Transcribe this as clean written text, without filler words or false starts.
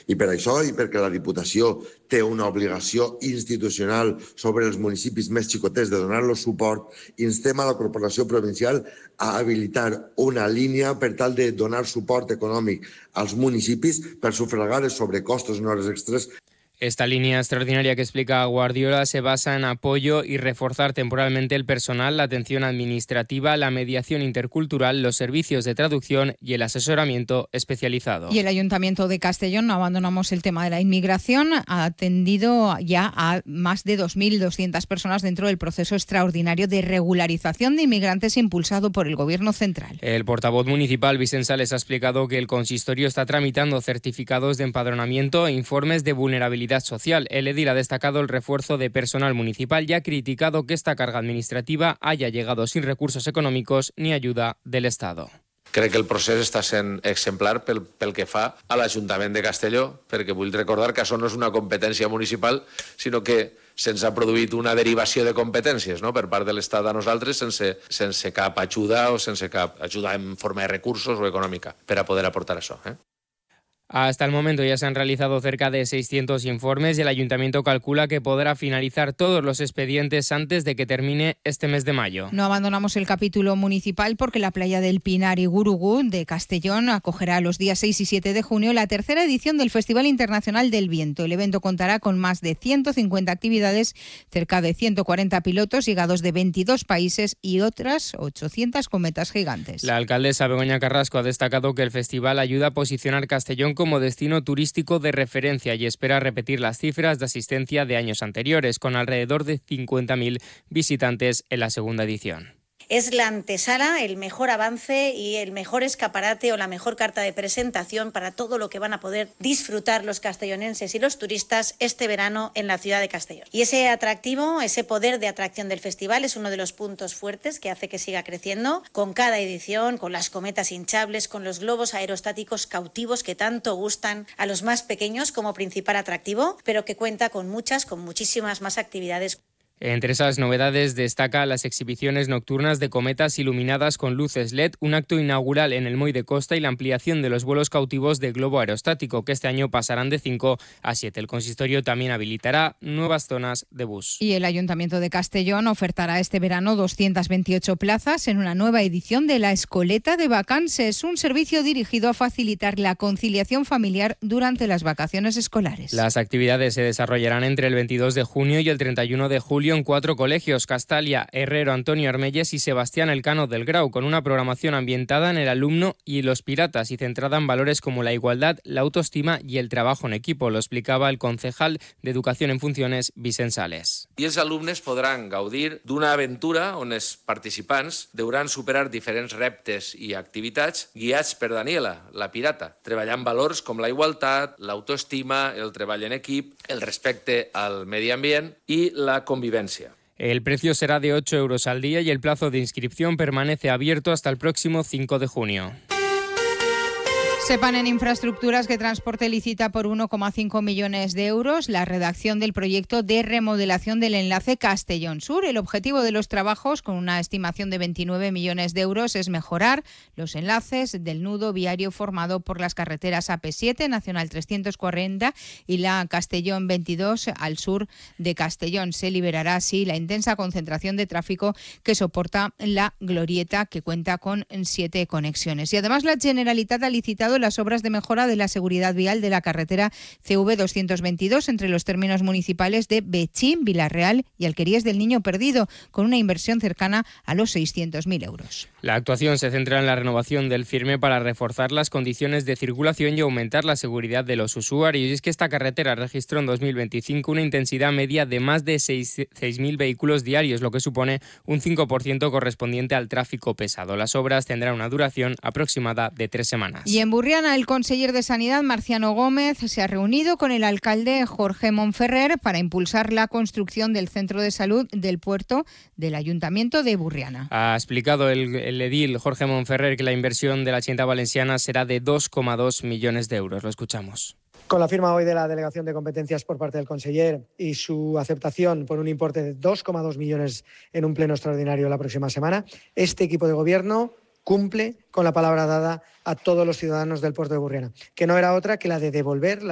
I per això, i perquè la Diputació té una obligació institucional sobre els municipis més xicotets de donar-los suport, instem a la Corporació Provincial a habilitar una línia per tal de donar suport econòmic als municipis per sufragar els sobrecostos en hores extres. Esta línea extraordinaria que explica Guardiola se basa en apoyo y reforzar temporalmente el personal, la atención administrativa, la mediación intercultural, los servicios de traducción y el asesoramiento especializado. Y el Ayuntamiento de Castellón, no abandonamos el tema de la inmigración, ha atendido ya a más de 2.200 personas dentro del proceso extraordinario de regularización de inmigrantes impulsado por el Gobierno central. El portavoz municipal Vicent Sales ha explicado que el consistorio está tramitando certificados de empadronamiento e informes de vulnerabilidad social. El edil ha destacado el refuerzo de personal municipal y ha criticado que esta carga administrativa haya llegado sin recursos econòmics ni ayuda del Estado. Crec que el procés està sent exemplar pel que fa a l'Ajuntament de Castelló, perquè vull recordar que això no és una competència municipal, sinó que se'ns ha produït una derivació de competències, no?, per part de l'Estat a nosaltres sense cap ajuda o sense cap ajuda en forma de recursos o econòmica per a poder aportar això. Hasta el momento ya se han realizado cerca de 600 informes y el Ayuntamiento calcula que podrá finalizar todos los expedientes antes de que termine este mes de mayo. No abandonamos el capítulo municipal porque la playa del Pinar y Gurugú de Castellón acogerá los días 6 y 7 de junio la tercera edición del Festival Internacional del Viento. El evento contará con más de 150 actividades, cerca de 140 pilotos llegados de 22 países y otras 800 cometas gigantes. La alcaldesa Begoña Carrasco ha destacado que el festival ayuda a posicionar Castellón como destino turístico de referencia y espera repetir las cifras de asistencia de años anteriores, con alrededor de 50.000 visitantes en la segunda edición. Es la antesala, el mejor avance y el mejor escaparate o la mejor carta de presentación para todo lo que van a poder disfrutar los castellonenses y los turistas este verano en la ciudad de Castellón. Y ese atractivo, ese poder de atracción del festival es uno de los puntos fuertes que hace que siga creciendo con cada edición, con las cometas hinchables, con los globos aerostáticos cautivos que tanto gustan a los más pequeños como principal atractivo, pero que cuenta con muchísimas más actividades. Entre esas novedades destaca las exhibiciones nocturnas de cometas iluminadas con luces LED, un acto inaugural en el Moll de Costa y la ampliación de los vuelos cautivos de globo aerostático, que este año pasarán de 5 a 7. El consistorio también habilitará nuevas zonas de bus. Y el Ayuntamiento de Castellón ofertará este verano 228 plazas en una nueva edición de la Escoleta de Vacances, un servicio dirigido a facilitar la conciliación familiar durante las vacaciones escolares. Las actividades se desarrollarán entre el 22 de junio y el 31 de julio en 4 colegios: Castalia, Herrero, Antonio Armelles y Sebastián Elcano del Grau, con una programación ambientada en el alumno y los piratas y centrada en valores como la igualdad, la autoestima y el trabajo en equipo. Lo explicaba el concejal de Educación en Funciones, Vicent Sales. I els alumnes podran gaudir d'una aventura on els participants hauran superar diferents reptes i activitats guiats per Daniela, la pirata, treballant valors com la igualtat, l'autoestima, el treball en equip, el respecte al medi ambient i la convivència. El precio será de 8 euros al día y el plazo de inscripción permanece abierto hasta el próximo 5 de junio. Sepan en Infraestructuras que Transporte licita por 1,5 millones de euros la redacción del proyecto de remodelación del enlace Castellón Sur. El objetivo de los trabajos, con una estimación de 29 millones de euros, es mejorar los enlaces del nudo viario formado por las carreteras AP7, Nacional 340 y la Castellón 22 al sur de Castellón. Se liberará así la intensa concentración de tráfico que soporta la glorieta, que cuenta con 7 conexiones. Y además la Generalitat ha licitado las obras de mejora de la seguridad vial de la carretera CV222 entre los términos municipales de Bechín, Villarreal y Alquerías del Niño Perdido, con una inversión cercana a los 600.000 euros. La actuación se centra en la renovación del firme para reforzar las condiciones de circulación y aumentar la seguridad de los usuarios. Y es que esta carretera registró en 2025 una intensidad media de más de 6.000 vehículos diarios, lo que supone un 5% correspondiente al tráfico pesado. Las obras tendrán una duración aproximada de 3 semanas. Y en Burriana, el conseller de Sanidad, Marciano Gómez, se ha reunido con el alcalde Jorge Monferrer para impulsar la construcción del centro de salud del puerto del Ayuntamiento de Burriana. Ha explicado el edil Jorge Monferrer que la inversión de la Xunta Valenciana será de 2,2 millones de euros. Lo escuchamos. Con la firma hoy de la Delegación de Competencias por parte del conseller y su aceptación por un importe de 2,2 millones en un pleno extraordinario la próxima semana, este equipo de gobierno cumple con la palabra dada a todos los ciudadanos del puerto de Burriana, que no era otra que la de devolver la